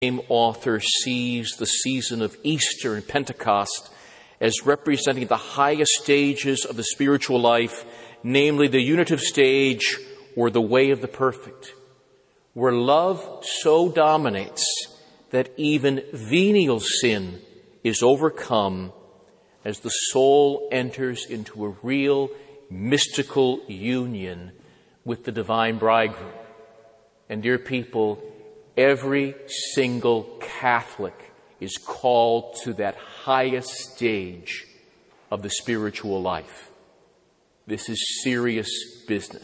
same author sees the season of Easter and Pentecost as representing the highest stages of the spiritual life, namely the unitive stage or the way of the perfect, where love so dominates that even venial sin is overcome as the soul enters into a real mystical union with the divine bridegroom. And dear people, every single Catholic is called to that highest stage of the spiritual life. This is serious business.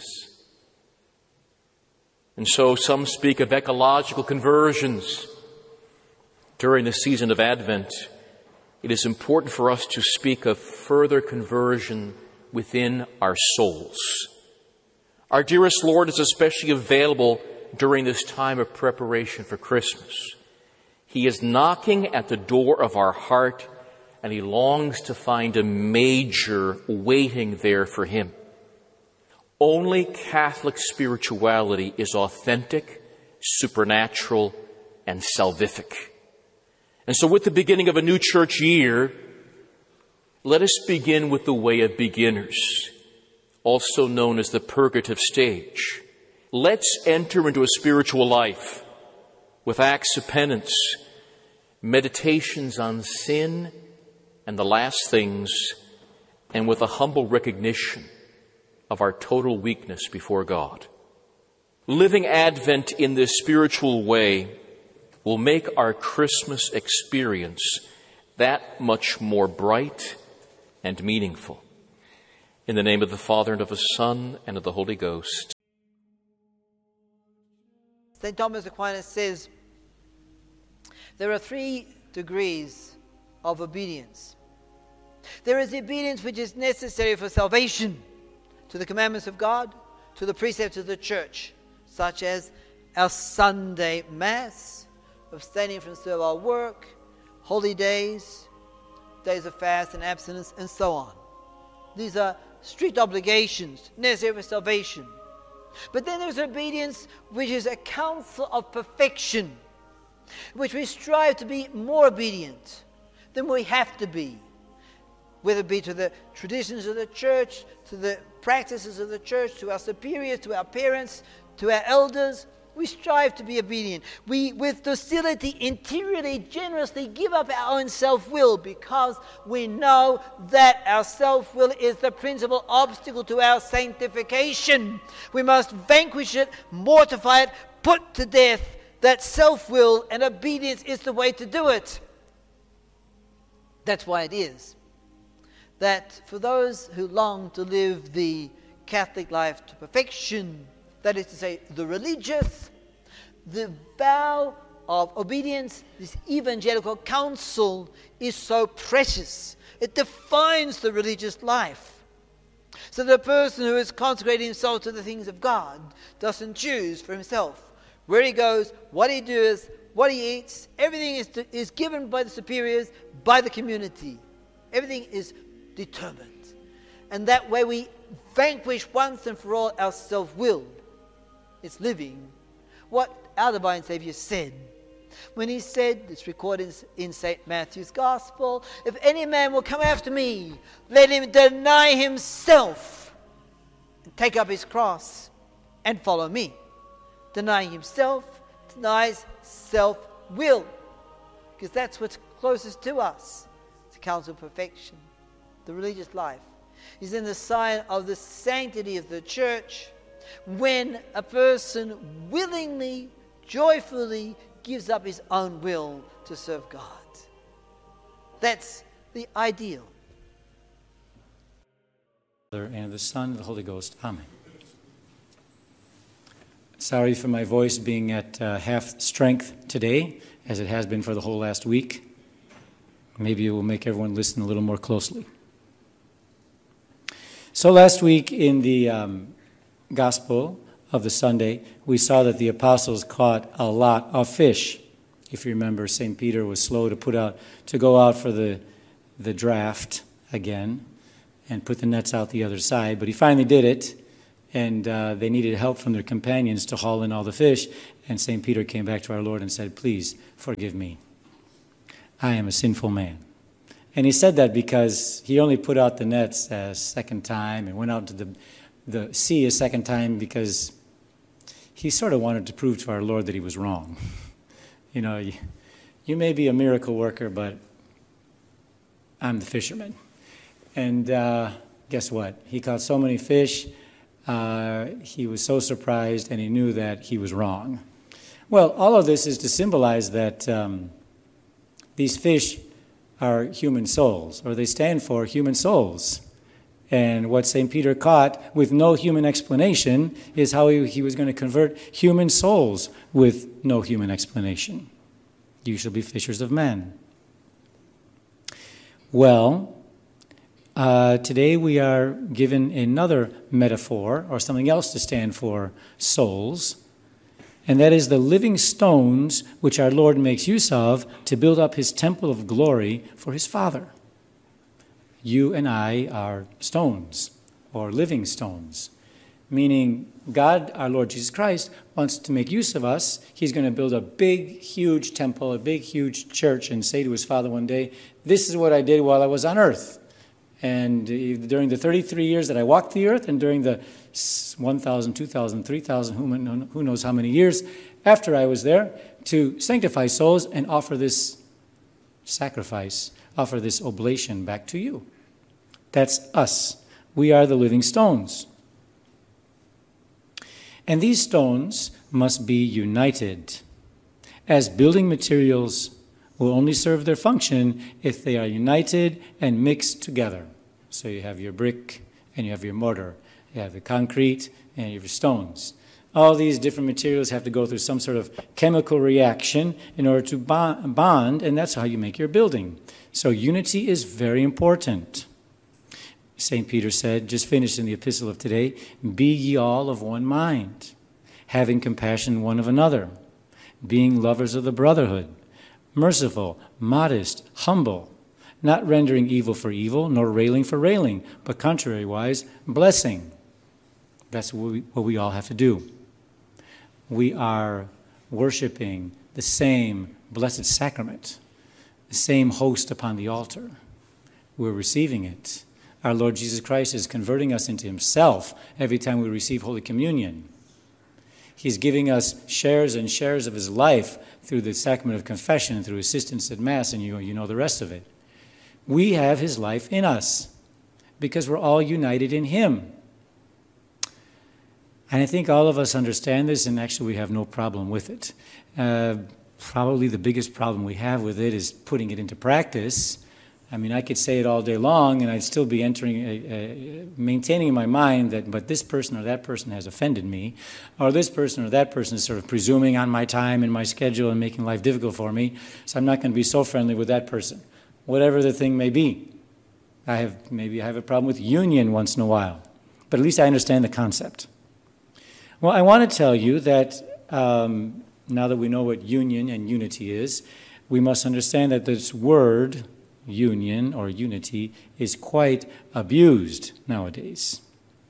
And so some speak of ecological conversions during the season of Advent. It is important for us to speak of further conversion within our souls. Our dearest Lord is especially available during this time of preparation for Christmas. He is knocking at the door of our heart, and He longs to find a major waiting there for Him. Only Catholic spirituality is authentic, supernatural, and salvific. And so with the beginning of a new church year, let us begin with the way of beginners, also known as the purgative stage. Let's enter into a spiritual life with acts of penance, meditations on sin and the last things, and with a humble recognition of our total weakness before God. Living Advent in this spiritual way will make our Christmas experience that much more bright and meaningful. In the name of the Father, and of the Son, and of the Holy Ghost. St. Thomas Aquinas says, there are 3 degrees of obedience. There is the obedience which is necessary for salvation, to the commandments of God, to the precepts of the church, such as our Sunday Mass, abstaining from servile work, holy days, days of fast and abstinence, and so on. These are strict obligations necessary for salvation. But then there's obedience which is a counsel of perfection, which we strive to be more obedient than we have to be, whether it be to the traditions of the church, to the practices of the church, to our superiors, to our parents, to our elders. We strive to be obedient. We, with docility, interiorly, generously give up our own self-will, because we know that our self-will is the principal obstacle to our sanctification. We must vanquish it, mortify it, put to death that self-will, and obedience is the way to do it. That's why it is that for those who long to live the Catholic life to perfection, that is to say, the religious, the vow of obedience, this evangelical counsel, is so precious. It defines the religious life. So the person who is consecrating himself to the things of God doesn't choose for himself where he goes, what he does, what he eats. Everything is given by the superiors, by the community. Everything is determined. And that way we vanquish once and for all our self-will. It's living what our divine Savior said. When he said, it's recorded in St. Matthew's Gospel, if any man will come after me, let him deny himself and take up his cross and follow me. Denying himself denies self-will, because that's what's closest to us. It's a counsel of perfection. The religious life is in the sign of the sanctity of the church, when a person willingly, joyfully gives up his own will to serve God. That's the ideal. And the Son and the Holy Ghost. Amen. Sorry for my voice being at half strength today, as it has been for the whole last week. Maybe it will make everyone listen a little more closely. So last week in the Gospel of the Sunday, we saw that the apostles caught a lot of fish. If you remember, St. Peter was slow to go out for the draft again and put the nets out the other side, but he finally did it, and they needed help from their companions to haul in all the fish. And St. Peter came back to our Lord and said, "Please forgive me. I am a sinful man." And he said that because he only put out the nets a second time and went out to the sea a second time because he sort of wanted to prove to our Lord that he was wrong. You know, you may be a miracle worker, but I'm the fisherman. And guess what? He caught so many fish, he was so surprised, and he knew that he was wrong. Well, all of this is to symbolize that these fish are human souls, or they stand for human souls. And what St. Peter caught with no human explanation is how he was going to convert human souls with no human explanation. You shall be fishers of men. Well, today we are given another metaphor, or something else to stand for souls, and that is the living stones which our Lord makes use of to build up his temple of glory for his Father. You and I are stones, or living stones, meaning God, our Lord Jesus Christ, wants to make use of us. He's going to build a big, huge temple, a big, huge church, and say to his Father one day, "This is what I did while I was on earth. And during the 33 years that I walked the earth, and during the 1,000, 2,000, 3,000, who knows how many years after I was there, to sanctify souls and offer this sacrifice, offer this oblation back to you." That's us. We are the living stones. And these stones must be united, as building materials will only serve their function if they are united and mixed together. So you have your brick and you have your mortar. You have the concrete and you have your stones. All these different materials have to go through some sort of chemical reaction in order to bond, and that's how you make your building. So unity is very important. St. Peter said, just finished in the epistle of today, "Be ye all of one mind, having compassion one of another, being lovers of the brotherhood, merciful, modest, humble, not rendering evil for evil, nor railing for railing, but contrariwise, blessing." That's what we all have to do. We are worshiping the same blessed sacrament, the same host upon the altar. We're receiving it. Our Lord Jesus Christ is converting us into himself every time we receive Holy Communion. He's giving us shares and shares of his life through the sacrament of confession, through assistance at Mass, and you know the rest of it. We have his life in us because we're all united in him. And I think all of us understand this, and actually we have no problem with it. Probably the biggest problem we have with it is putting it into practice. I mean, I could say it all day long, and I'd still be maintaining in my mind that, but this person or that person has offended me, or this person or that person is sort of presuming on my time and my schedule and making life difficult for me, so I'm not going to be so friendly with that person, whatever the thing may be. Maybe I have a problem with union once in a while, but at least I understand the concept. Well, I want to tell you that now that we know what union and unity is, we must understand that this word union or unity is quite abused nowadays.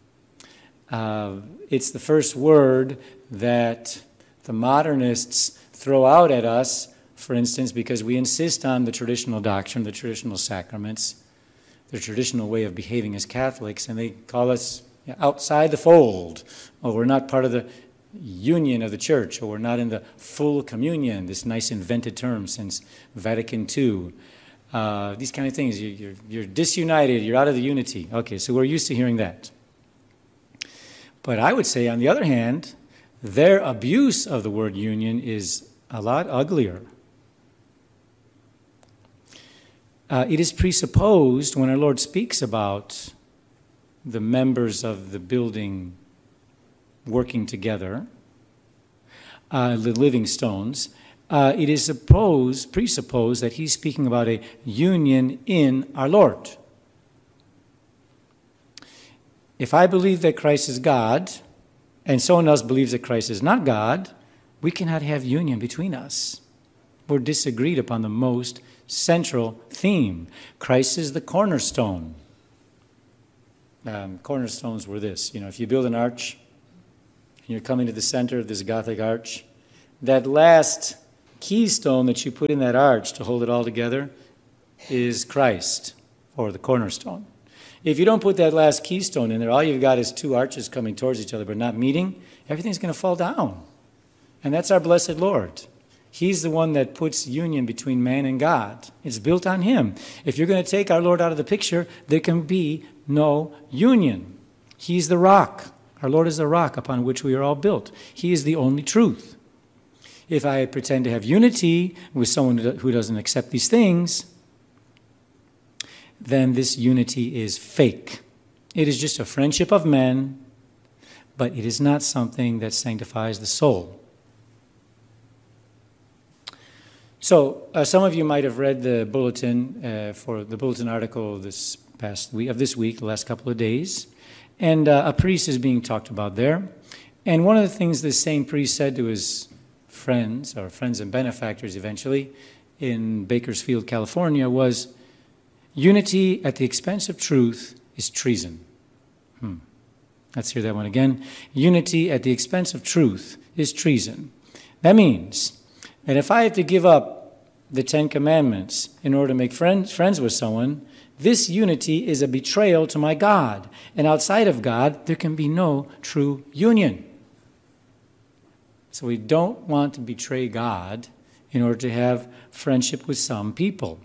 It's the first word that the modernists throw out at us, for instance, because we insist on the traditional doctrine, the traditional sacraments, the traditional way of behaving as Catholics, and they call us outside the fold, or we're not part of the union of the church, or we're not in the full communion, this nice invented term since Vatican II. These kind of things, you're disunited, you're out of the unity. Okay, so we're used to hearing that. But I would say, on the other hand, their abuse of the word union is a lot uglier. It is presupposed when our Lord speaks about the members of the building working together, the living stones, it is presupposed that he's speaking about a union in our Lord. If I believe that Christ is God, and someone else believes that Christ is not God, we cannot have union between us. We're disagreed upon the most central theme. Christ is the cornerstone. cornerstones were this. If you build an arch and you're coming to the center of this Gothic arch, that last keystone that you put in that arch to hold it all together is Christ, or the cornerstone. If you don't put that last keystone in there, all you've got is two arches coming towards each other but not meeting, everything's going to fall down. And that's our blessed Lord. He's the one that puts union between man and God. It's built on him. If you're going to take our Lord out of the picture, there can be no union. He's the rock. Our Lord is the rock upon which we are all built. He is the only truth. If I pretend to have unity with someone who doesn't accept these things, then this unity is fake. It is just a friendship of men, but it is not something that sanctifies the soul. So, some of you might have read the bulletin for the bulletin article this week, the last couple of days, and a priest is being talked about there. And one of the things this same priest said to his friends and benefactors eventually in Bakersfield, California, was, unity at the expense of truth is treason. Let's hear that one again. Unity at the expense of truth is treason. That means that if I have to give up the Ten Commandments in order to make friends with someone, this unity is a betrayal to my God. And outside of God, there can be no true union. So we don't want to betray God in order to have friendship with some people.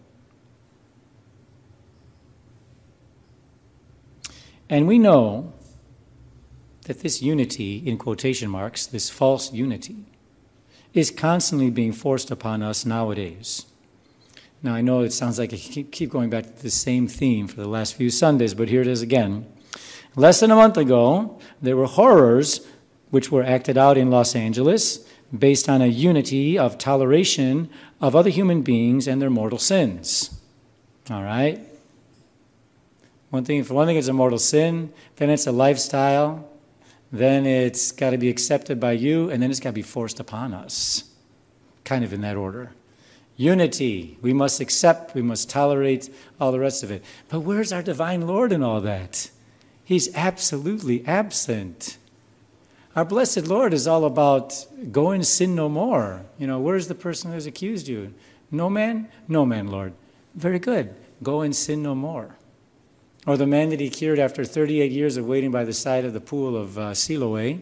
And we know that this unity, in quotation marks, this false unity, is constantly being forced upon us nowadays. Now, I know it sounds like I keep going back to the same theme for the last few Sundays, but here it is again. Less than a month ago, there were horrors which were acted out in Los Angeles based on a unity of toleration of other human beings and their mortal sins. All right? For one thing, it's a mortal sin, then it's a lifestyle, then it's got to be accepted by you, and then it's got to be forced upon us. Kind of in that order. Unity. We must accept, we must tolerate, all the rest of it. But where's our divine Lord in all that? He's absolutely absent. Our blessed Lord is all about go and sin no more. Where's the person who has accused you? No man? No man, Lord. Very good. Go and sin no more. Or the man that he cured after 38 years of waiting by the side of the pool of Siloé,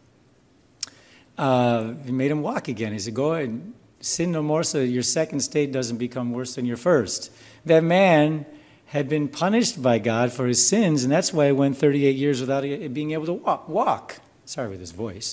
he made him walk again. He said, go and sin no more so that your second state doesn't become worse than your first. That man had been punished by God for his sins, and that's why he went 38 years without being able to walk. Sorry with his voice.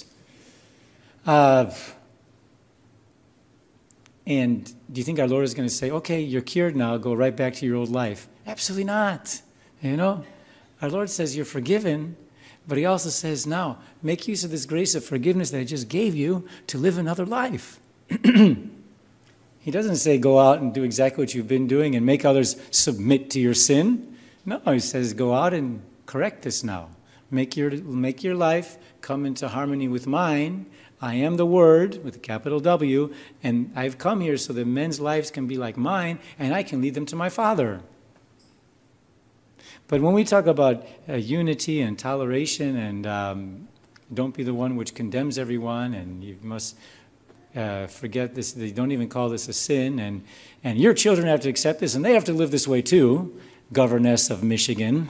And do you think our Lord is going to say, okay, you're cured now, go right back to your old life? Absolutely not. Our Lord says you're forgiven, but he also says, now, make use of this grace of forgiveness that I just gave you to live another life. He doesn't say go out and do exactly what you've been doing and make others submit to your sin. No, he says go out and correct this now. Make your life come into harmony with mine. I am the Word, with a capital W, and I've come here so that men's lives can be like mine, and I can lead them to my Father. But when we talk about unity and toleration and don't be the one which condemns everyone, and you must forget this, they don't even call this a sin, and your children have to accept this, and they have to live this way too, governess of Michigan.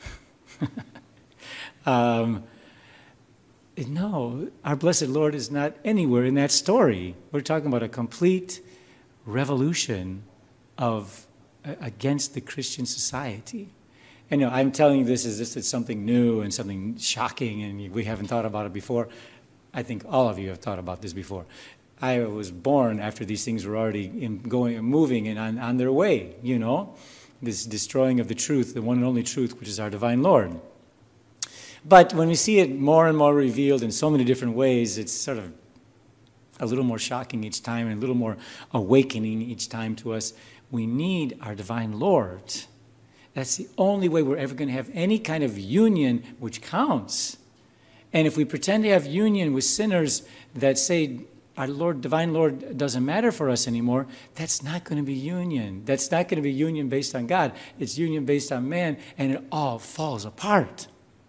No, our blessed Lord is not anywhere in that story. We're talking about a complete revolution against the Christian society. And I'm telling you this as if it's something new and something shocking and we haven't thought about it before. I think all of you have thought about this before. I was born after these things were already moving and on their way, this destroying of the truth, the one and only truth, which is our divine Lord. But when we see it more and more revealed in so many different ways, it's sort of a little more shocking each time and a little more awakening each time to us. We need our divine Lord. That's the only way we're ever going to have any kind of union which counts. And if we pretend to have union with sinners that say, our Lord, divine Lord, doesn't matter for us anymore, that's not going to be union. That's not going to be union based on God. It's union based on man, and it all falls apart.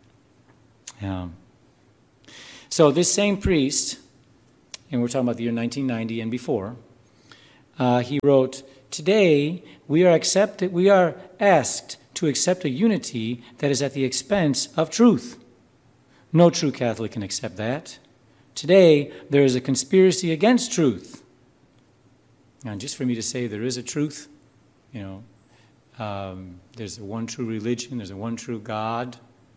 So this same priest, and we're talking about the year 1990 and before, he wrote, "Today we are asked to accept a unity that is at the expense of truth. No true Catholic can accept that. Today, there is a conspiracy against truth." Now, just for me to say there is a truth, there's a one true religion, there's a one true God,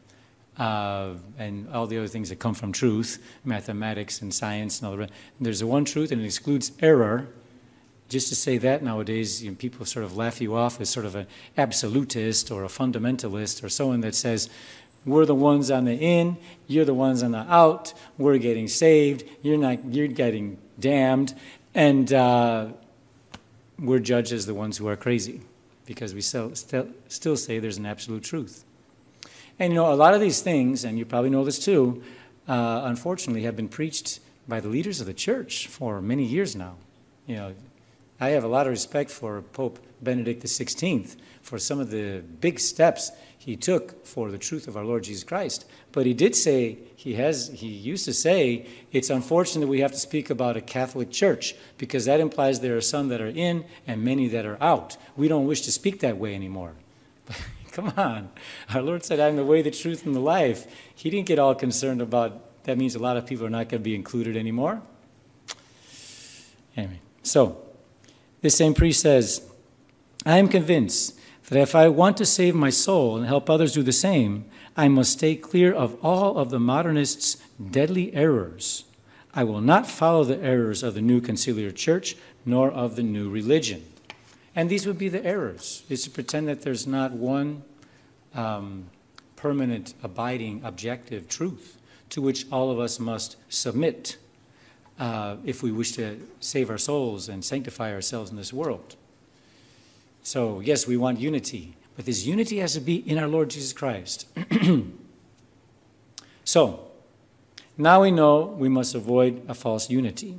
and all the other things that come from truth, mathematics and science and all the rest. There's a one truth and it excludes error. Just to say that nowadays, people sort of laugh you off as sort of an absolutist or a fundamentalist or someone that says, we're the ones on the in, you're the ones on the out, we're getting saved, you're getting damned, and we're judged as the ones who are crazy because we still say there's an absolute truth. And a lot of these things, and you probably know this too, unfortunately have been preached by the leaders of the church for many years now. I have a lot of respect for Pope Benedict XVI for some of the big steps he took for the truth of our Lord Jesus Christ. But he did say, he used to say, it's unfortunate we have to speak about a Catholic church because that implies there are some that are in and many that are out. We don't wish to speak that way anymore. Come on. Our Lord said, I'm the way, the truth, and the life. He didn't get all concerned about, that means a lot of people are not going to be included anymore. Anyway, so this same priest says, I am convinced that if I want to save my soul and help others do the same, I must stay clear of all of the modernists' deadly errors. I will not follow the errors of the new conciliar church, nor of the new religion. And these would be the errors, is to pretend that there's not one permanent, abiding, objective truth to which all of us must submit if we wish to save our souls and sanctify ourselves in this world. So, yes, we want unity, but this unity has to be in our Lord Jesus Christ. So, now we know we must avoid a false unity.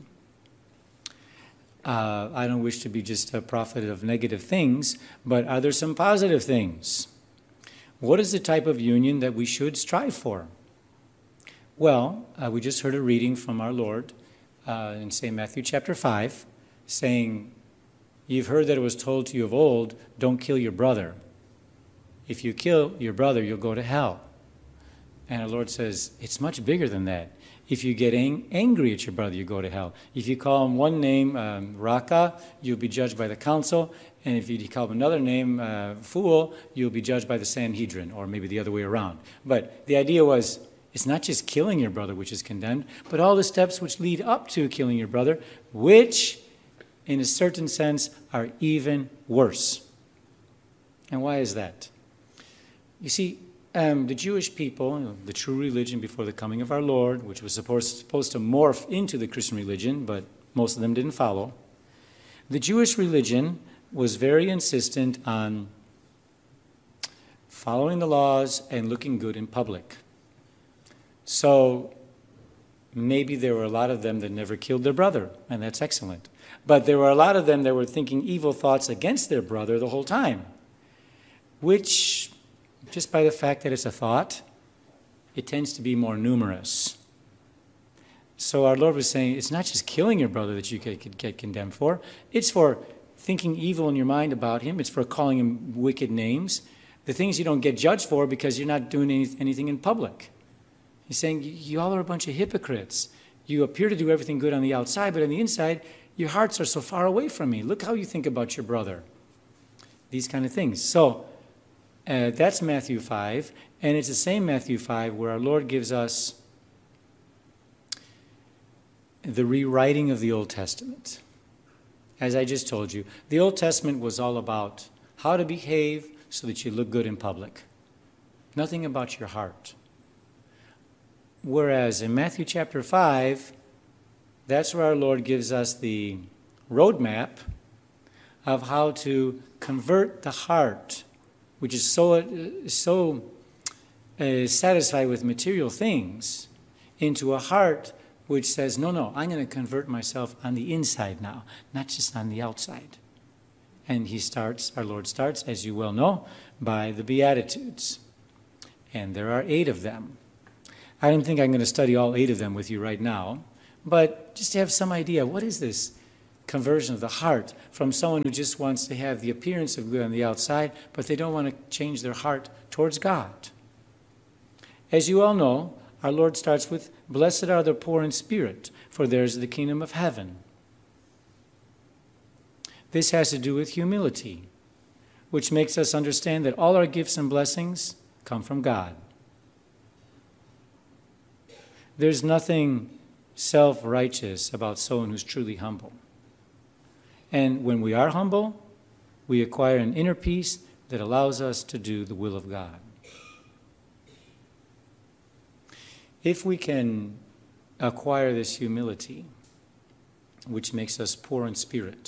I don't wish to be just a prophet of negative things, but are there some positive things? What is the type of union that we should strive for? Well, we just heard a reading from our Lord in St. Matthew chapter 5, saying, you've heard that it was told to you of old, don't kill your brother. If you kill your brother, you'll go to hell. And our Lord says, it's much bigger than that. If you get angry at your brother, you go to hell. If you call him one name, Raka, you'll be judged by the council. And if you call him another name, Fool, you'll be judged by the Sanhedrin, or maybe the other way around. But the idea was, it's not just killing your brother which is condemned, but all the steps which lead up to killing your brother, which, in a certain sense, are even worse. And why is that? You see, the Jewish people, the true religion before the coming of our Lord, which was supposed to morph into the Christian religion, but most of them didn't follow, the Jewish religion was very insistent on following the laws and looking good in public. So maybe there were a lot of them that never killed their brother, and that's excellent. But there were a lot of them that were thinking evil thoughts against their brother the whole time, which, just by the fact that it's a thought, it tends to be more numerous. So our Lord was saying, it's not just killing your brother that you could get condemned for. It's for thinking evil in your mind about him. It's for calling him wicked names. The things you don't get judged for because you're not doing anything in public. He's saying, you all are a bunch of hypocrites. You appear to do everything good on the outside, but on the inside, your hearts are so far away from me. Look how you think about your brother. These kind of things. So that's Matthew 5, and it's the same Matthew 5 where our Lord gives us the rewriting of the Old Testament. As I just told you, the Old Testament was all about how to behave so that you look good in public. Nothing about your heart. Whereas in Matthew chapter 5, that's where our Lord gives us the roadmap of how to convert the heart, which is so satisfied with material things, into a heart which says, no, I'm going to convert myself on the inside now, not just on the outside. And our Lord starts, as you well know, by the Beatitudes. And there are 8 of them. I don't think I'm going to study all 8 of them with you right now, but just to have some idea, what is this conversion of the heart from someone who just wants to have the appearance of good on the outside, but they don't want to change their heart towards God? As you all know, our Lord starts with, "Blessed are the poor in spirit, for theirs is the kingdom of heaven." This has to do with humility, which makes us understand that all our gifts and blessings come from God. There's nothing self-righteous about someone who's truly humble. And when we are humble, we acquire an inner peace that allows us to do the will of God. If we can acquire this humility, which makes us poor in spirit,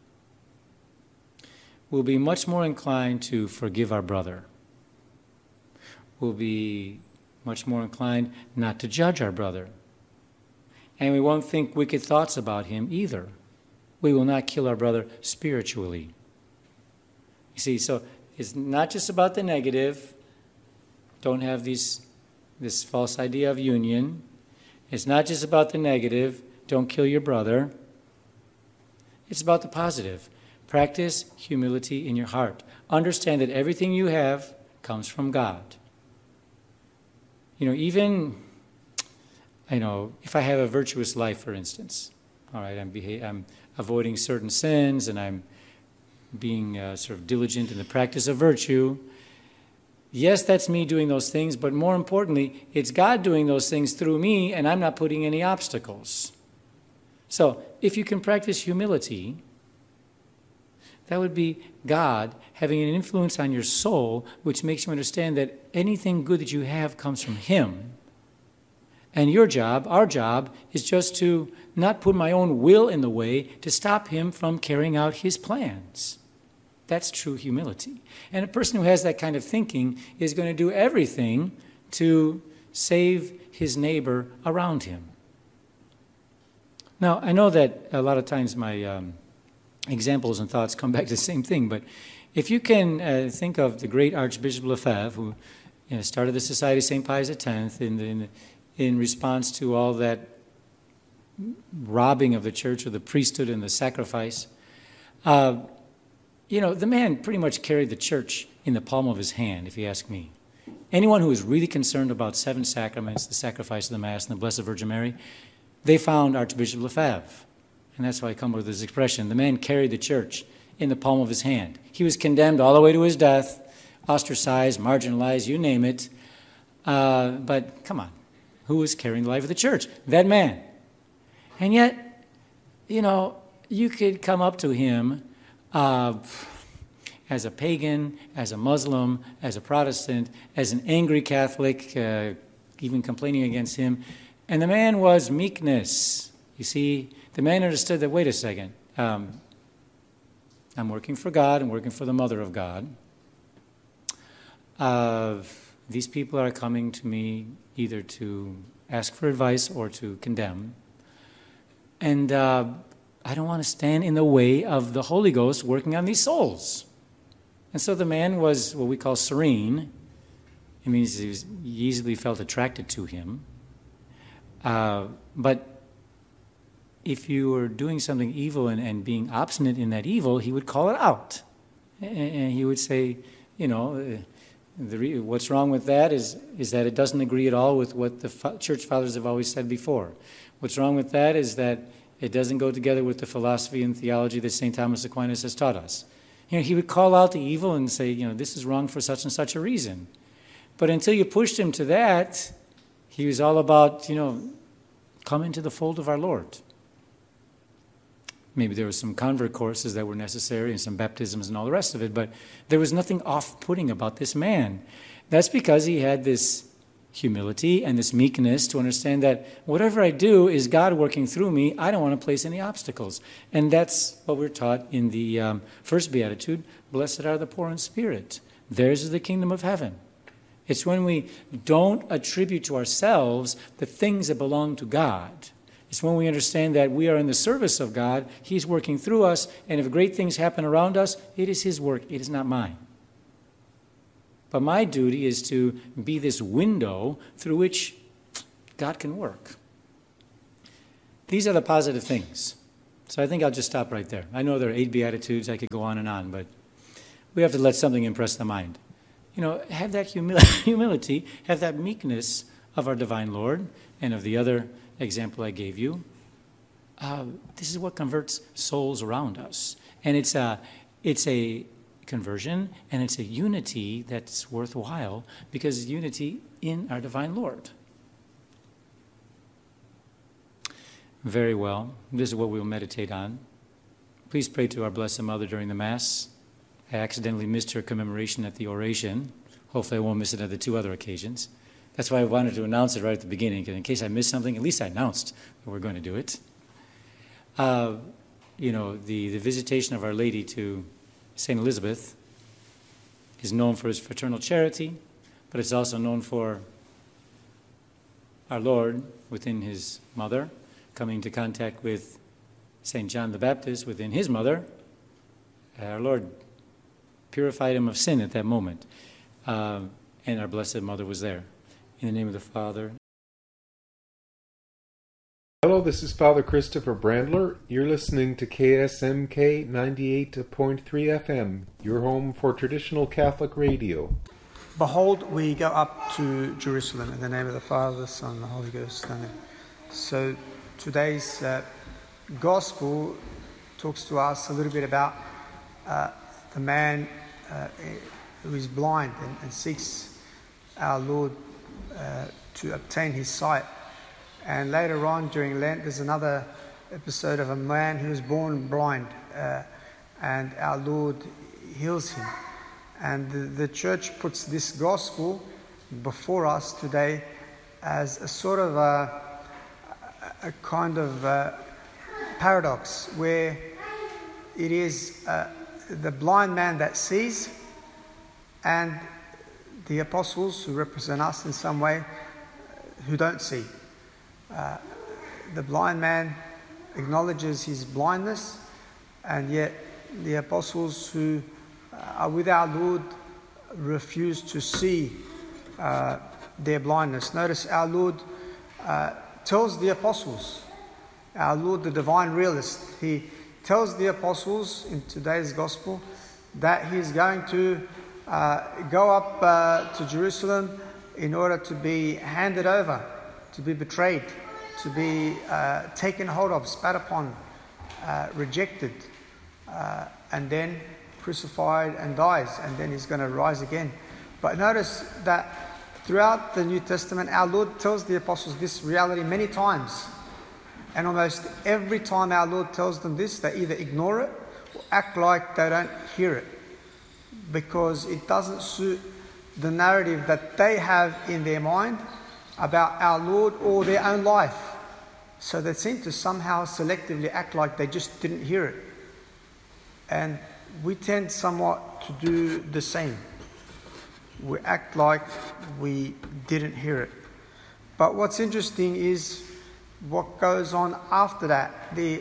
we'll be much more inclined to forgive our brother. We'll be much more inclined not to judge our brother. And we won't think wicked thoughts about him either. We will not kill our brother spiritually. You see, so it's not just about the negative. Don't have this false idea of union. It's not just about the negative. Don't kill your brother. It's about the positive. Practice humility in your heart. Understand that everything you have comes from God. If I have a virtuous life, for instance, all right, I'm avoiding certain sins and I'm being sort of diligent in the practice of virtue. Yes, that's me doing those things, but more importantly, it's God doing those things through me, and I'm not putting any obstacles. So, if you can practice humility, that would be God having an influence on your soul, which makes you understand that anything good that you have comes from Him. And your job, our job, is just to not put my own will in the way to stop Him from carrying out His plans. That's true humility. And a person who has that kind of thinking is going to do everything to save his neighbor around him. Now, I know that a lot of times my examples and thoughts come back to the same thing, but if you can think of the great Archbishop Lefebvre, who started the Society of St. Pius X in response to all that robbing of the church of the priesthood and the sacrifice, the man pretty much carried the church in the palm of his hand, if you ask me. Anyone who was really concerned about 7 sacraments, the sacrifice of the Mass, and the Blessed Virgin Mary, they found Archbishop Lefebvre. And that's why I come with this expression. The man carried the church in the palm of his hand. He was condemned all the way to his death, ostracized, marginalized, you name it. But come on, who was carrying the life of the church? That man. And yet, you could come up to him as a pagan, as a Muslim, as a Protestant, as an angry Catholic, even complaining against him. And the man was meekness. You see, the man understood that, wait a second, I'm working for God, I'm working for the Mother of God. These people are coming to me either to ask for advice or to condemn. And I don't want to stand in the way of the Holy Ghost working on these souls. And so the man was what we call serene. It means he easily felt attracted to him. But if you were doing something evil and being obstinate in that evil, he would call it out. And he would say, what's wrong with that is that it doesn't agree at all with what the church fathers have always said before. What's wrong with that is that it doesn't go together with the philosophy and theology that St. Thomas Aquinas has taught us. He would call out the evil and say, this is wrong for such and such a reason. But until you pushed him to that, he was all about, come into the fold of our Lord. Maybe there were some convert courses that were necessary and some baptisms and all the rest of it, but there was nothing off-putting about this man. That's because he had this humility and this meekness to understand that whatever I do is God working through me. I don't want to place any obstacles. And that's what we're taught in the first Beatitude, blessed are the poor in spirit. Theirs is the kingdom of heaven. It's when we don't attribute to ourselves the things that belong to God, It's when we understand that we are in the service of God, He's working through us, and if great things happen around us, it is His work, it is not mine. But my duty is to be this window through which God can work. These are the positive things. So I think I'll just stop right there. I know there are 8 Beatitudes, I could go on, but we have to let something impress the mind. Have that humility, have that meekness of our divine Lord and of the other example I gave you. This is what converts souls around us. And it's a conversion, and it's a unity that's worthwhile because it's unity in our divine Lord. Very well. This is what we'll meditate on. Please pray to our Blessed Mother during the Mass. I accidentally missed her commemoration at the oration. Hopefully I won't miss it at the 2 other occasions. That's why I wanted to announce it right at the beginning, because in case I missed something, at least I announced that we're going to do it. The visitation of Our Lady to St. Elizabeth is known for its fraternal charity, but it's also known for our Lord within His mother, coming into contact with St. John the Baptist within his mother. Our Lord purified him of sin at that moment, and our Blessed Mother was there. In the name of the Father. Hello, this is Father Christopher Brandler. You're listening to KSMK 98.3 FM, your home for traditional Catholic radio. Behold, we go up to Jerusalem in the name of the Father, the Son, and the Holy Ghost. Amen. So today's Gospel talks to us a little bit about the man who is blind and seeks our Lord to obtain his sight. And later on during Lent, there's another episode of a man who was born blind, and our Lord heals him. And the Church puts this Gospel before us today as a sort of a kind of paradox, where it is the blind man that sees, and the apostles who represent us in some way who don't see. The blind man acknowledges his blindness, and yet the apostles who are with our Lord refuse to see their blindness. Notice our Lord tells the apostles, our Lord the divine realist, he tells the apostles in today's Gospel that he's going to go up to Jerusalem in order to be handed over, to be betrayed, to be taken hold of, spat upon, rejected, and then crucified and dies, and then he's going to rise again. But notice that throughout the New Testament, our Lord tells the apostles this reality many times. And almost every time our Lord tells them this, they either ignore it or act like they don't hear it, because it doesn't suit the narrative that they have in their mind about our Lord or their own life. So they seem to somehow selectively act like they just didn't hear it. And we tend somewhat to do the same. We act like we didn't hear it. But what's interesting is what goes on after that.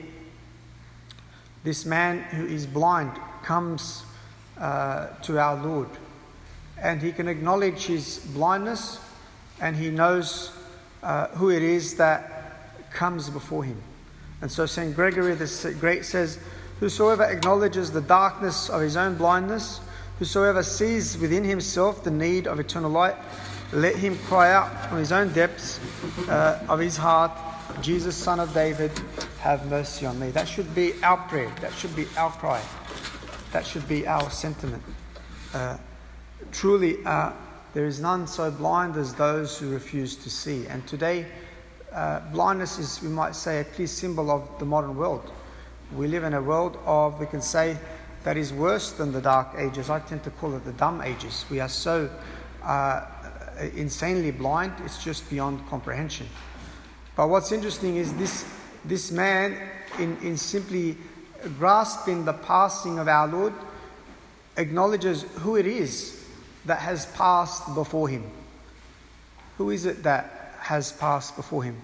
This man who is blind comes to our Lord, and he can acknowledge his blindness, and he knows who it is that comes before him. And so St. Gregory the Great says, "Whosoever acknowledges the darkness of his own blindness, whosoever sees within himself the need of eternal light, let him cry out from his own depths of his heart, Jesus, Son of David, have mercy on me." That should be our prayer. That should be our cry. That should be our sentiment. Truly, there is none so blind as those who refuse to see. And today, blindness is, we might say, a clear symbol of the modern world. We live in a world of, we can say, that is worse than the Dark Ages. I tend to call it the dumb ages. We are so insanely blind, it's just beyond comprehension. But what's interesting is this man, in simply grasping the passing of our Lord, acknowledges who it is that has passed before him. Who is it that has passed before him?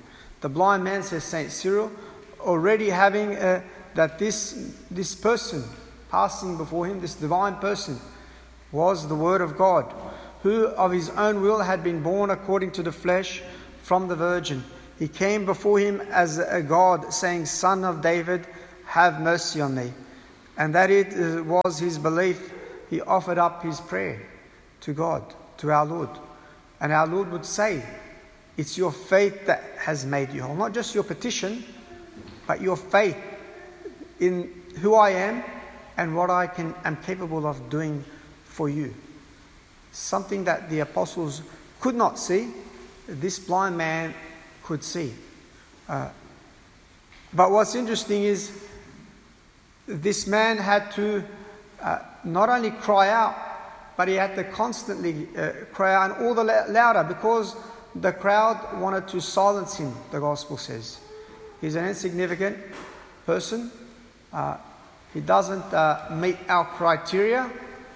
The blind man, says St. Cyril, already having that this person passing before him, this divine person, was the Word of God, who of his own will had been born according to the flesh from the Virgin. He came before him as a God, saying, Son of David, have mercy on me. And that it was his belief, he offered up his prayer to God, to our Lord. And our Lord would say, it's your faith that has made you whole. Not just your petition, but your faith in who I am and what I am capable of doing for you. Something that the apostles could not see, this blind man could see. But what's interesting is this man had to not only cry out, but he had to constantly cry out, and all the louder, because the crowd wanted to silence him, the Gospel says. He's an insignificant person. He doesn't meet our criteria.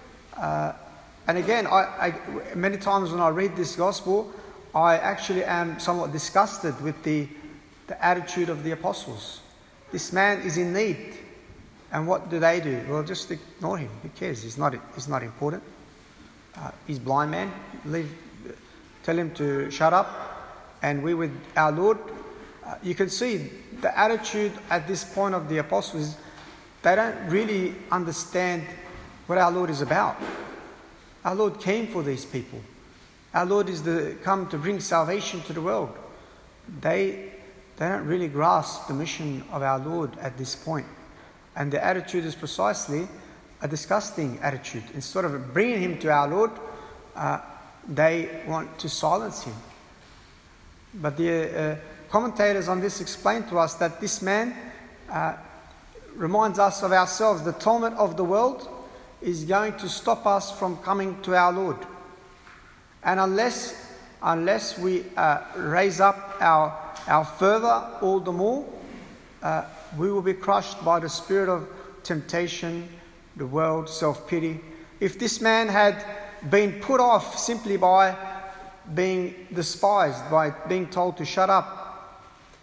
And again, I many times when I read this Gospel, I actually am somewhat disgusted with the attitude of the apostles. This man is in need. And what do? Well, just ignore him. Who cares? He's not important. He's a blind man. Tell him to shut up. And we with our Lord, you can see the attitude at this point of the apostles. They don't really understand what our Lord is about. Our Lord came for these people. Our Lord is come to bring salvation to the world. They don't really grasp the mission of our Lord at this point. And the attitude is precisely a disgusting attitude. Instead of bringing him to our Lord, they want to silence him. But the commentators on this explain to us that this man reminds us of ourselves. The torment of the world is going to stop us from coming to our Lord. And unless we raise up our fervour all the more, we will be crushed by the spirit of temptation, the world, self-pity. If this man had been put off simply by being despised, by being told to shut up,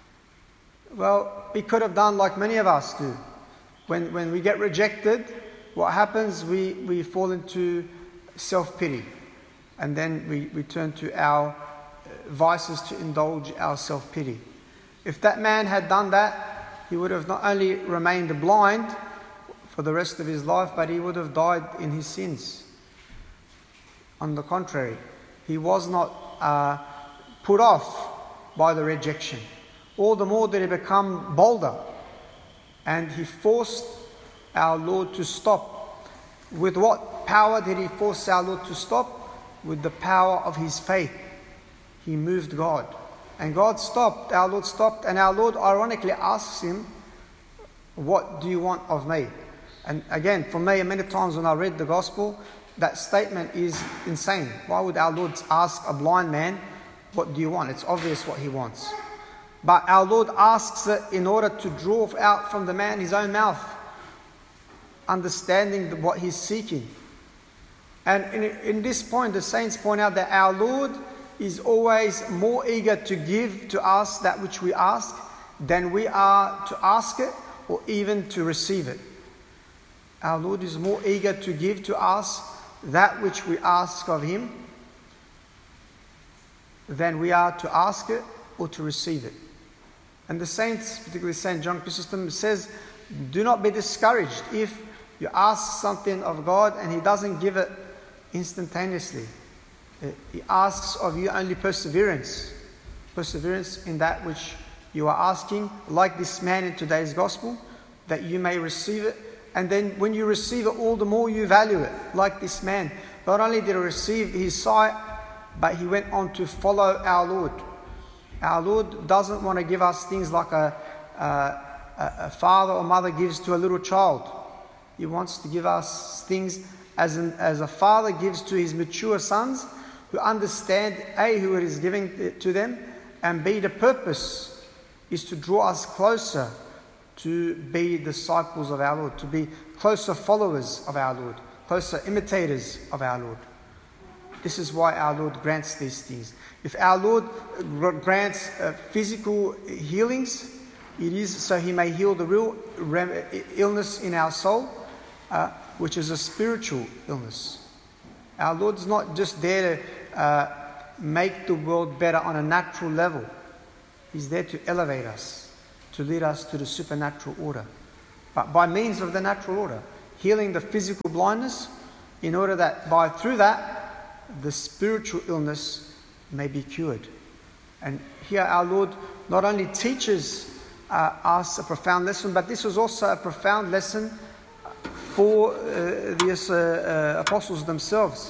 well, he could have done like many of us do. When we get rejected, what happens? We fall into self-pity. And then we turn to our vices to indulge our self-pity. If that man had done that, he would have not only remained blind for the rest of his life, but he would have died in his sins. On the contrary, he was not put off by the rejection. All the more did he become bolder. And he forced our Lord to stop. With what power did he force our Lord to stop? With the power of his faith. He moved God. And God stopped, our Lord stopped, and our Lord ironically asks him, what do you want of me? And again, for me, many times when I read the Gospel, that statement is insane. Why would our Lord ask a blind man, what do you want? It's obvious what he wants. But our Lord asks it in order to draw out from the man his own mouth, understanding what he's seeking. And in this point, the saints point out that our Lord is always more eager to give to us that which we ask than we are to ask it or even to receive it. Our Lord is more eager to give to us that which we ask of him than we are to ask it or to receive it. And the saints, particularly St. John Chrysostom, says, do not be discouraged if you ask something of God and he doesn't give it instantaneously. He asks of you only perseverance. Perseverance in that which you are asking, like this man in today's Gospel, that you may receive it. And then when you receive it, all the more you value it, like this man. Not only did he receive his sight, but he went on to follow our Lord. Our Lord doesn't want to give us things like a father or mother gives to a little child. He wants to give us things as a father gives to his mature sons, who understand A, who it is giving to them, and B, the purpose is to draw us closer to be disciples of our Lord, to be closer followers of our Lord, closer imitators of our Lord. This is why our Lord grants these things. If our Lord grants physical healings, it is so He may heal the real illness in our soul, which is a spiritual illness. Our Lord's not just there to make the world better on a natural level. He's there to elevate us, to lead us to the supernatural order. But by means of the natural order, healing the physical blindness, in order that through that, the spiritual illness may be cured. And here our Lord not only teaches us a profound lesson, but this was also a profound lesson for the apostles themselves,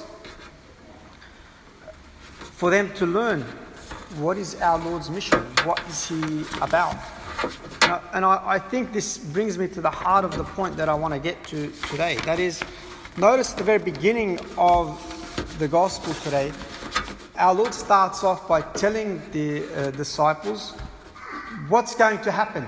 for them to learn what is our Lord's mission, what is He about. And I think this brings me to the heart of the point that I want to get to today. That is, notice at the very beginning of the gospel today, our Lord starts off by telling the disciples what's going to happen.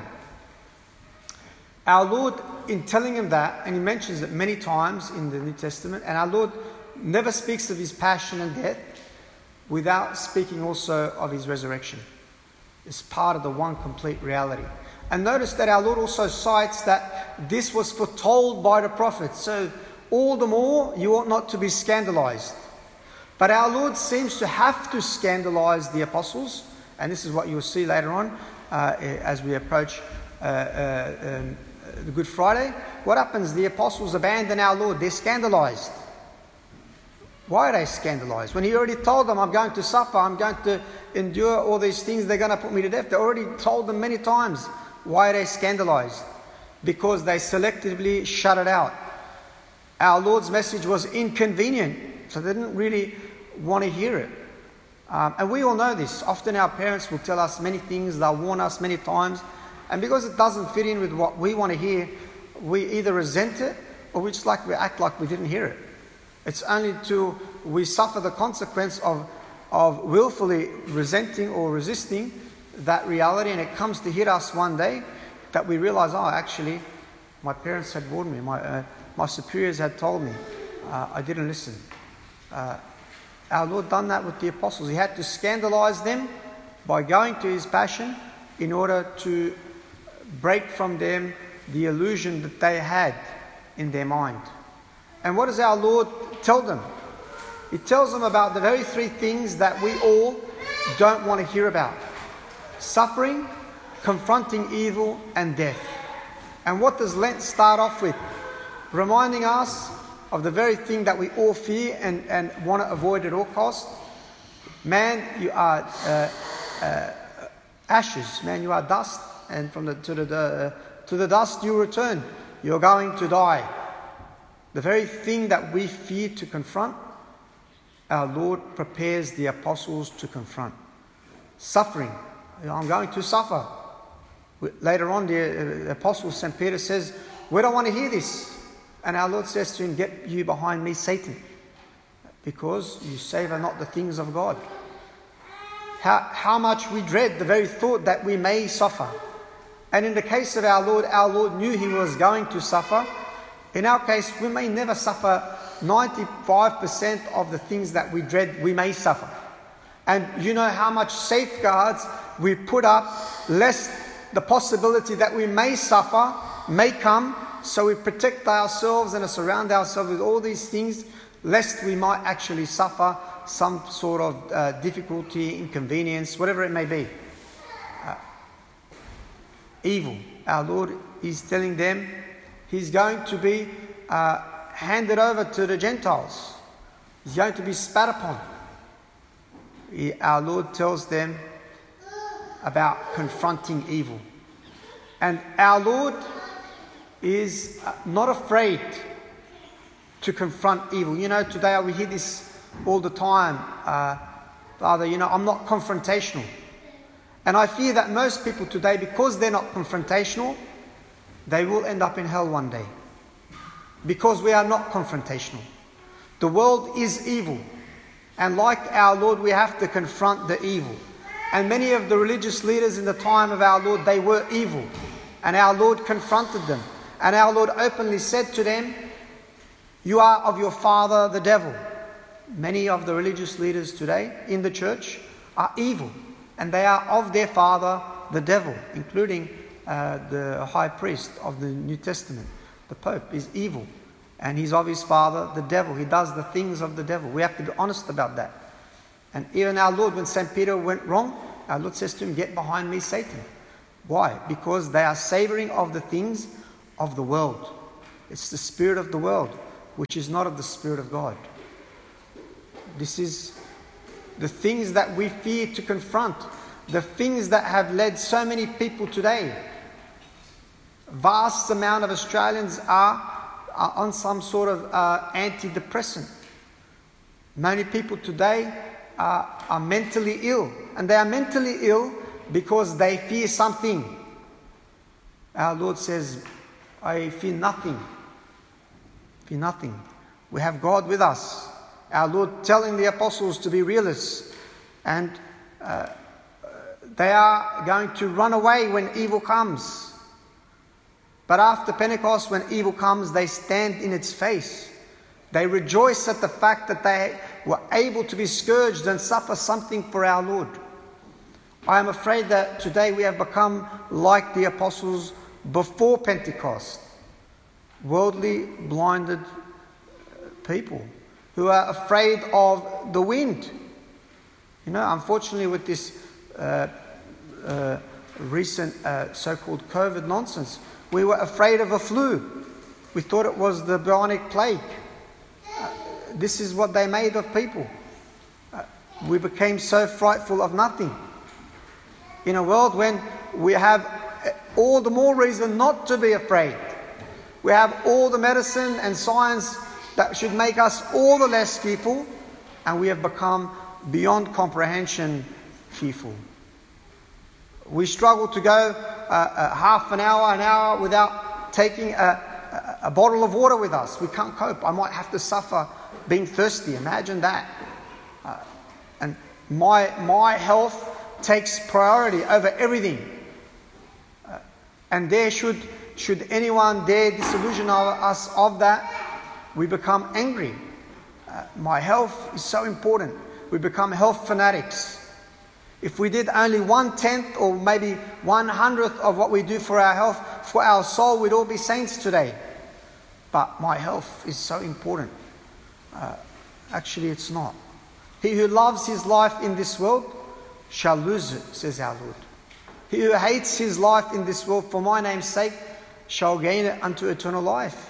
Our Lord, in telling them that, and He mentions it many times in the New Testament, and our Lord never speaks of His passion and death without speaking also of His resurrection. It's part of the one complete reality. And notice that our Lord also cites that this was foretold by the prophets. So all the more you ought not to be scandalized. But our Lord seems to have to scandalize the apostles, and this is what you'll see later on as we approach the Good Friday. What happens? The apostles abandon our Lord. They're scandalized. Why are they scandalized? When He already told them, I'm going to suffer, I'm going to endure all these things, they're going to put me to death. They already told them many times. Why are they scandalized? Because they selectively shut it out. Our Lord's message was inconvenient, so they didn't really want to hear it. And we all know this. Often our parents will tell us many things, they'll warn us many times, and because it doesn't fit in with what we want to hear, we either resent it or we act like we didn't hear it. It's only till we suffer the consequence of willfully resenting or resisting that reality, and it comes to hit us one day, that we realize, oh, actually, my parents had warned me, my superiors had told me, I didn't listen. Our Lord done that with the apostles. He had to scandalize them by going to His passion in order to break from them the illusion that they had in their mind. And what does our Lord tell them? He tells them about the very three things that we all don't want to hear about: suffering, confronting evil, and death. And what does Lent start off with? Reminding us of the very thing that we all fear and want to avoid at all costs. Man, you are ashes. Man, you are dust, and to the dust you return. You're going to die. The very thing that we fear to confront, our Lord prepares the apostles to confront. Suffering. I'm going to suffer. Later on, the apostle St. Peter says, we don't want to hear this. And our Lord says to him, get you behind me, Satan, because you savour not the things of God. How much we dread the very thought that we may suffer. And in the case of our Lord knew He was going to suffer. In our case, we may never suffer 95% of the things that we dread we may suffer. And you know how much safeguards we put up, lest the possibility that we may suffer may come. So we protect ourselves and surround ourselves with all these things, lest we might actually suffer some sort of difficulty, inconvenience, whatever it may be. Evil. Our Lord is telling them He's going to be handed over to the Gentiles. He's going to be spat upon. Our Lord tells them about confronting evil. And our Lord is not afraid to confront evil. You know, today we hear this all the time. Father, I'm not confrontational. And I fear that most people today, because they're not confrontational, they will end up in hell one day. Because we are not confrontational. The world is evil. And like our Lord, we have to confront the evil. And many of the religious leaders in the time of our Lord, they were evil. And our Lord confronted them. And our Lord openly said to them, you are of your father, the devil. Many of the religious leaders today in the church are evil, and they are of their father, the devil, including the high priest of the New Testament. The Pope is evil, and he's of his father, the devil. He does the things of the devil. We have to be honest about that. And even our Lord, when St. Peter went wrong, our Lord says to him, "Get behind me, Satan." Why? Because they are savoring of the things of the world. It's the spirit of the world, which is not of the Spirit of God. This is the things that we fear to confront, the things that have led so many people today. Vast amount of Australians are on some sort of antidepressant. Many people today are mentally ill, and they are mentally ill because they fear something. Our Lord says, "I fear nothing. Fear nothing." We have God with us. Our Lord telling the apostles to be realists, and they are going to run away when evil comes. But after Pentecost, when evil comes, they stand in its face. They rejoice at the fact that they were able to be scourged and suffer something for our Lord. I am afraid that today we have become like the apostles before Pentecost. Worldly, blinded people who are afraid of the wind. You know, unfortunately with this recent so-called COVID nonsense, we were afraid of a flu. We thought it was the bubonic plague. This is what they made of people. We became so frightful of nothing. In a world when we have all the more reason not to be afraid. We have all the medicine and science that should make us all the less fearful, and we have become beyond comprehension fearful. We struggle to go half an hour without taking a bottle of water with us. We can't cope. I might have to suffer being thirsty. Imagine that. And my health takes priority over everything. And there should anyone dare disillusion us of that, we become angry. My health is so important. We become health fanatics. If we did only 1/10 or maybe 1/100th of what we do for our health, for our soul, we'd all be saints today. But my health is so important. Actually, it's not. He who loves his life in this world shall lose it, says our Lord. He who hates his life in this world for my name's sake shall gain it unto eternal life.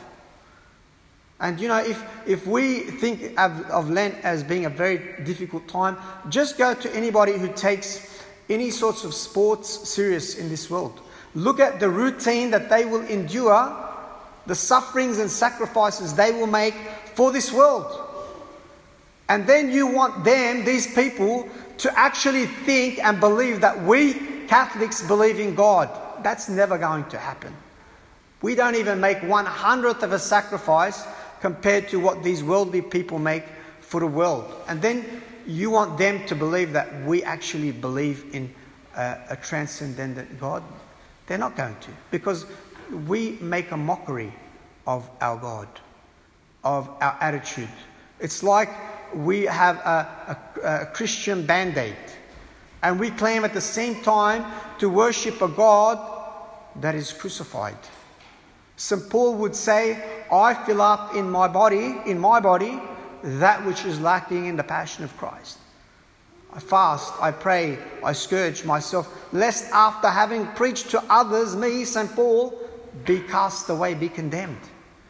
And you know, if we think of Lent as being a very difficult time, just go to anybody who takes any sorts of sports serious in this world. Look at the routine that they will endure, the sufferings and sacrifices they will make for this world. And then you want them, these people, to actually think and believe that we Catholics believe in God. That's never going to happen. We don't even make 1/100th of a sacrifice compared to what these worldly people make for the world. And then you want them to believe that we actually believe in a transcendent God. They're not going to, because we make a mockery of our God, of our attitude. It's like we have a Christian Band-Aid, and we claim at the same time to worship a God that is crucified. St. Paul would say, I fill up in my body, that which is lacking in the passion of Christ. I fast, I pray, I scourge myself, lest after having preached to others, me, St. Paul, be cast away, be condemned.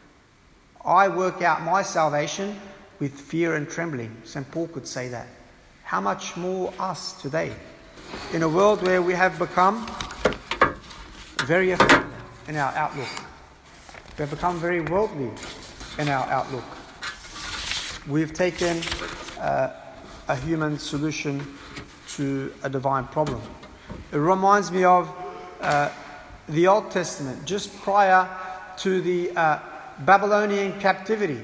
I work out my salvation with fear and trembling. St. Paul could say that. How much more us today, in a world where we have become very effective in our outlook. We have become very worldly in our outlook. We've taken a human solution to a divine problem. It reminds me of the Old Testament, just prior to the Babylonian captivity.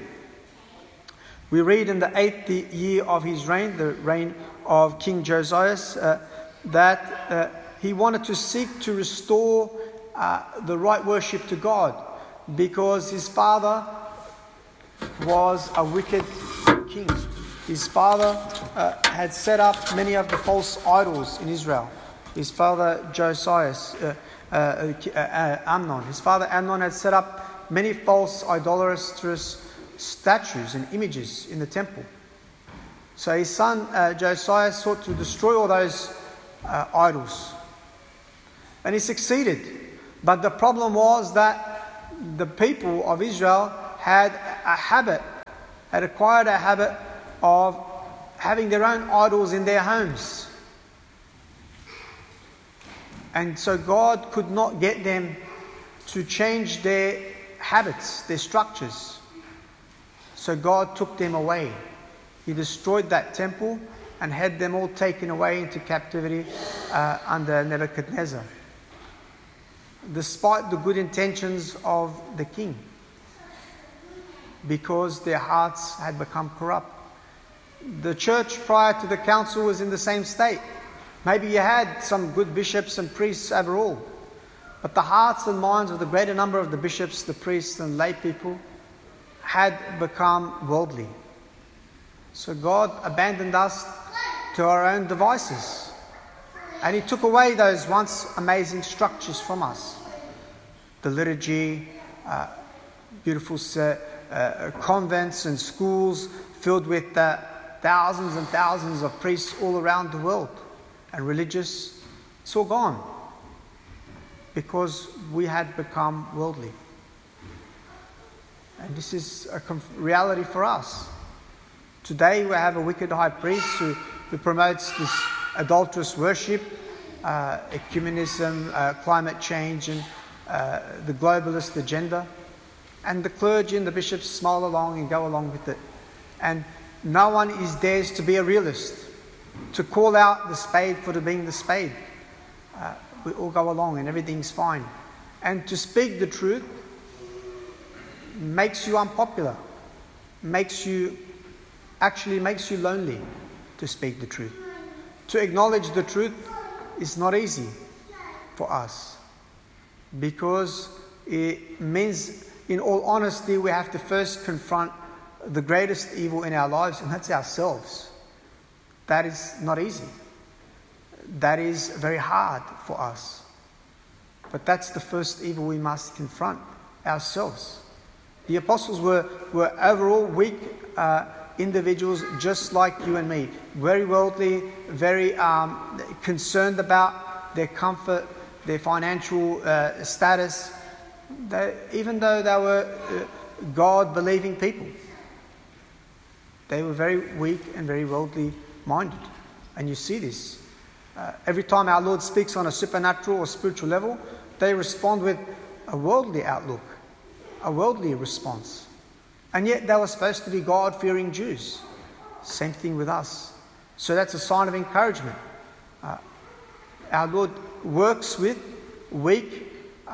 We read in the 8th year of his reign, the reign of King Josiah, that he wanted to seek to restore the right worship to God, because his father was a wicked king. his father had set up many of the false idols in Israel. His father Josias, Amnon. His father Amnon had set up many false idolatrous statues and images in the temple. So his son Josiah sought to destroy all those idols. And he succeeded. But the problem was that the people of Israel had acquired a habit of having their own idols in their homes. And so God could not get them to change their habits, their structures. So God took them away. He destroyed that temple and had them all taken away into captivity under Nebuchadnezzar, despite the good intentions of the king, because their hearts had become corrupt. The church prior to the council was in the same state. Maybe you had some good bishops and priests overall, but the hearts and minds of the greater number of the bishops, the priests and lay people had become worldly. So God abandoned us to our own devices, and He took away those once amazing structures from us. The liturgy, beautiful convents and schools filled with thousands and thousands of priests all around the world, and religious, it's all gone because we had become worldly. And this is a reality for us. Today we have a wicked high priest who promotes this adulterous worship, ecumenism, climate change, and the globalist agenda. And the clergy and the bishops smile along and go along with it. And no one dares to be a realist, to call out the spade for being the spade. We all go along and everything's fine. And to speak the truth makes you unpopular, makes you lonely to speak the truth. To acknowledge the truth is not easy for us, because it means, in all honesty, we have to first confront the greatest evil in our lives, and that's ourselves. That is not easy. That is very hard for us. But that's the first evil we must confront, ourselves. The apostles were overall weak individuals just like you and me, very worldly, very concerned about their comfort, their financial status, even though they were God-believing people. They were very weak and very worldly minded. And you see this. Every time our Lord speaks on a supernatural or spiritual level, they respond with a worldly outlook, a worldly response. And yet they were supposed to be God-fearing Jews. Same thing with us. So that's a sign of encouragement. Our Lord works with weak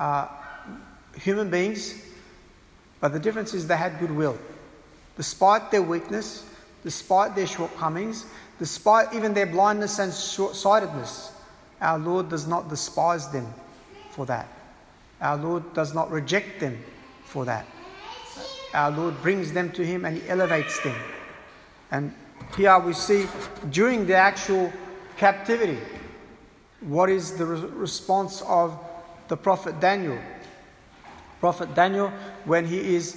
human beings, but the difference is they had goodwill. Despite their weakness, despite their shortcomings, despite even their blindness and short-sightedness, our Lord does not despise them for that. Our Lord does not reject them for that. Our Lord brings them to Him and He elevates them. And here we see, during the actual captivity, what is the response of the prophet Daniel. Prophet Daniel, when he is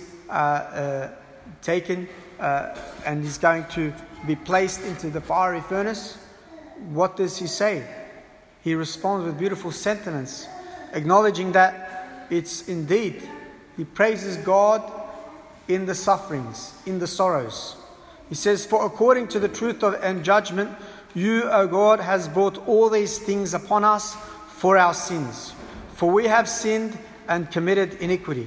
taken and is going to be placed into the fiery furnace, what does he say? He responds with beautiful sentiments, acknowledging that it's indeed, he praises God in the sufferings, in the sorrows. He says, "For according to the truth and judgment, you, O God, has brought all these things upon us for our sins. For we have sinned and committed iniquity,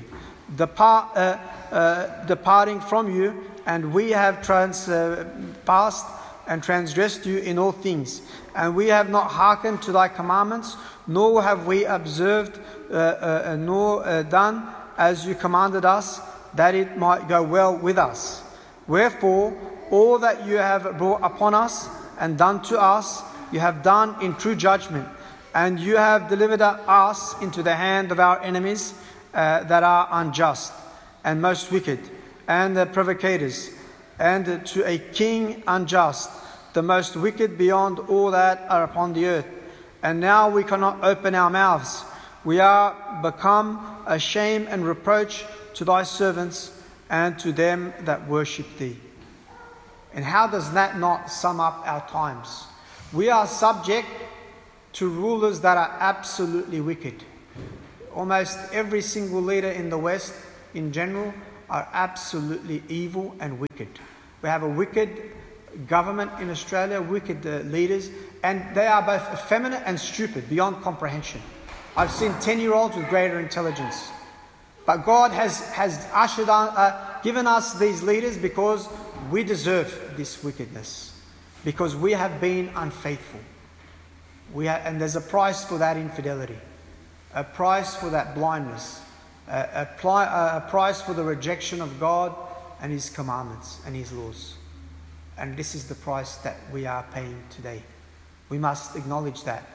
departing from you, and we have passed and transgressed you in all things. And we have not hearkened to thy commandments, nor have we observed nor done as you commanded us, that it might go well with us. Wherefore, all that you have brought upon us and done to us, you have done in true judgment, and you have delivered us into the hand of our enemies that are unjust and most wicked, and the provocators, and to a king unjust, the most wicked beyond all that are upon the earth. And now we cannot open our mouths. We are become a shame and reproach to thy servants and to them that worship thee. And how does that not sum up our times? We are subject to rulers that are absolutely wicked. Almost every single leader in the West in general are absolutely evil and wicked. We have a wicked government in Australia, wicked leaders, and they are both effeminate and stupid beyond comprehension. I've seen 10-year-olds with greater intelligence. But God has ushered on, given us these leaders because we deserve this wickedness, because we have been unfaithful. And there's a price for that infidelity, a price for that blindness, a price for the rejection of God and His commandments and His laws. And this is the price that we are paying today. We must acknowledge that.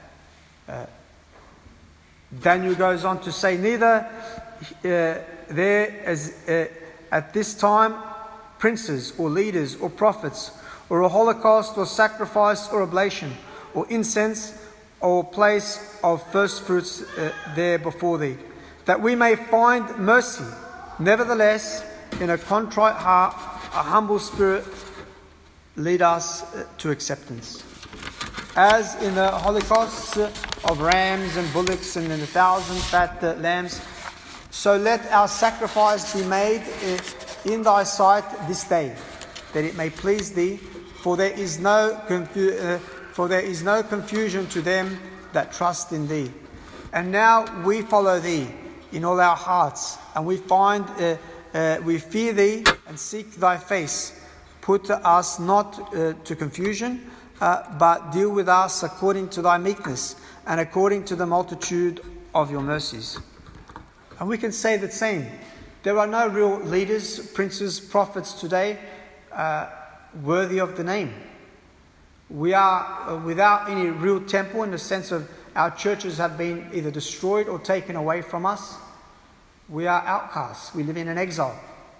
Daniel goes on to say, neither there as at this time princes or leaders or prophets or a holocaust or sacrifice or oblation or incense or place of first fruits there before thee, that we may find mercy. Nevertheless, in a contrite heart, a humble spirit, lead us to acceptance. As in the holocausts of rams and bullocks and in 1,000 fat lambs, so let our sacrifice be made in thy sight this day, that it may please thee, for there is no confusion to them that trust in thee. And now we follow thee in all our hearts, and we fear thee and seek thy face. Put us not to confusion, but deal with us according to thy meekness and according to the multitude of your mercies. And we can say the same. There are no real leaders, princes, prophets today worthy of the name. We are without any real temple, in the sense of our churches have been either destroyed or taken away from us. We are outcasts. We live in an exile.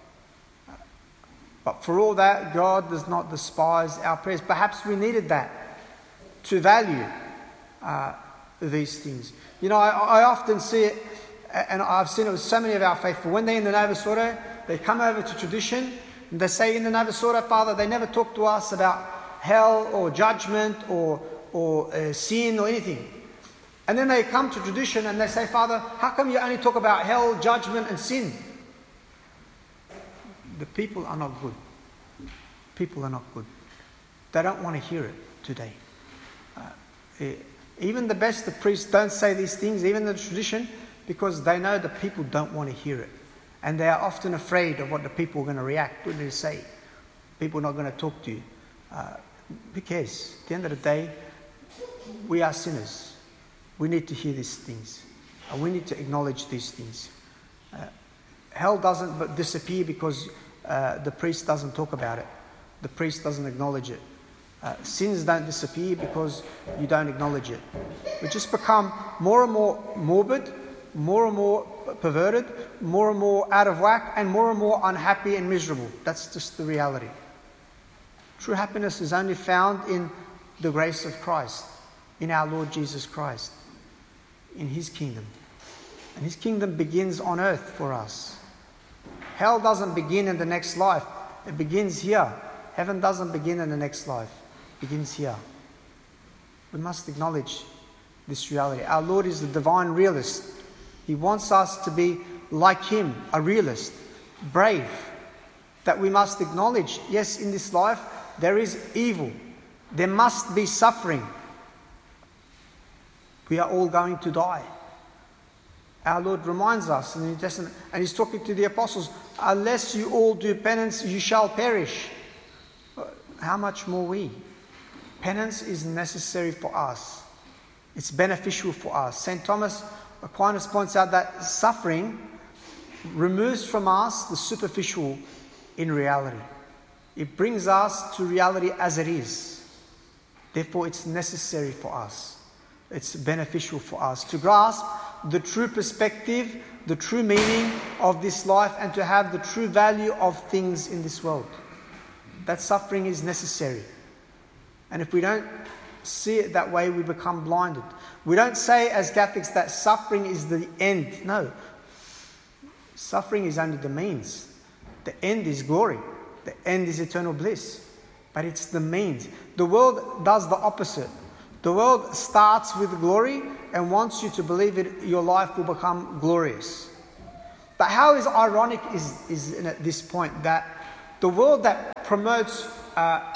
But for all that, God does not despise our prayers. Perhaps we needed that to value these things. You know, I often see it, and I've seen it with so many of our faithful. When they're in the Novus Ordo, they come over to tradition, and they say in the Novus Ordo, Father, they never talk to us about hell or judgment or sin or anything. And then they come to tradition and they say, Father, how come you only talk about hell, judgment and sin? The people are not good. People are not good. They don't want to hear it today. Even the best of priests don't say these things, even the tradition, because they know the people don't want to hear it. And they are often afraid of what the people are going to react, what they say. People are not going to talk to you. Who cares? At the end of the day, we are sinners. We need to hear these things. And we need to acknowledge these things. Hell doesn't disappear because the priest doesn't talk about it. The priest doesn't acknowledge it. Sins don't disappear because you don't acknowledge it. We just become more and more morbid, more and more perverted, more and more out of whack, and more unhappy and miserable. That's just the reality. True happiness is only found in the grace of Christ, in our Lord Jesus Christ, in His kingdom. And His kingdom begins on earth for us. Hell doesn't begin in the next life. It begins here. Heaven doesn't begin in the next life. It begins here. We must acknowledge this reality. Our Lord is the divine realist. He wants us to be like Him, a realist, brave, that we must acknowledge, yes, in this life there is evil. There must be suffering. We are all going to die. Our Lord reminds us in the New Testament, and He's talking to the apostles, unless you all do penance, you shall perish. How much more we? Penance is necessary for us. It's beneficial for us. St. Thomas Aquinas points out that suffering removes from us the superficial in reality. It brings us to reality as it is. Therefore, it's necessary for us. It's beneficial for us to grasp the true perspective, the true meaning of this life, and to have the true value of things in this world. that suffering is necessary. And if we don't see it that way, we become blinded. We don't say as Catholics that suffering is the end. No. Suffering is only the means. The end is glory. The end is eternal bliss. But it's the means. The world does the opposite. The world starts with glory and wants you to believe your life will become glorious. But how is ironic is at this point that the world that promotes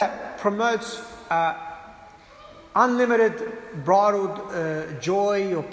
unlimited bridled joy or